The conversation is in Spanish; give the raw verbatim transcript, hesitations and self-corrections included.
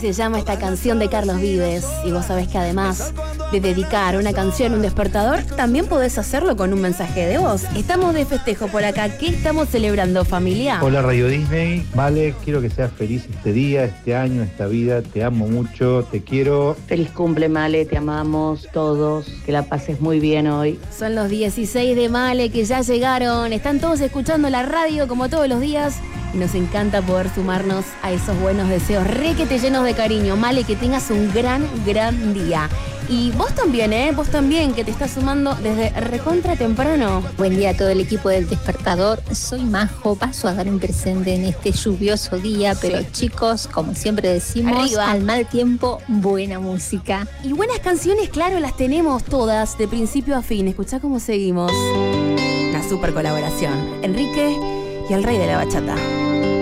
se llama esta canción de Carlos Vives. Y vos sabés que además de dedicar una canción, un despertador, también podés hacerlo con un mensaje de voz. Estamos de festejo por acá. ¿Qué estamos celebrando, familia? Hola Radio Disney, vale, quiero que seas feliz este día, este año, esta vida. Te amo mucho, te quiero. Feliz cumple, Male, te amamos todos. Que la pases muy bien hoy. Son los dieciséis de Male que ya llegaron. Están todos escuchando la radio como todos los días. Y nos encanta poder sumarnos a esos buenos deseos, re que te llenos de cariño. Male, que tengas un gran, gran día. Y vos también, ¿eh? Vos también, que te estás sumando desde recontra temprano. Buen día a todo el equipo del Despertador. Soy Majo, paso a dar un presente en este lluvioso día, pero sí, chicos, como siempre decimos, arriba, al mal tiempo, buena música. Y buenas canciones, claro, las tenemos todas, de principio a fin. Escuchá cómo seguimos. Una super colaboración. Enrique y el rey de la bachata.